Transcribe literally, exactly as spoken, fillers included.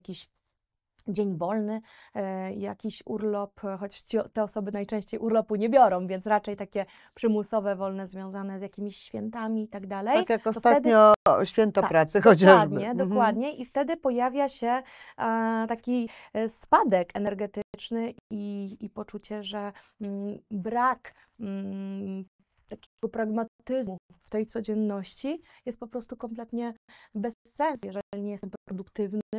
jakiś dzień wolny, e, jakiś urlop, choć ci, te osoby najczęściej urlopu nie biorą, więc raczej takie przymusowe, wolne związane z jakimiś świętami i tak dalej. Tak jak to ostatnio wtedy, święto tak, pracy chociażby. dokładnie, Mhm. dokładnie. I wtedy pojawia się e, taki e, spadek energetyczny i, i poczucie, że mm, brak mm, takiego pragmatyzmu w tej codzienności jest po prostu kompletnie bez sensu. Jeżeli nie jestem produktywny,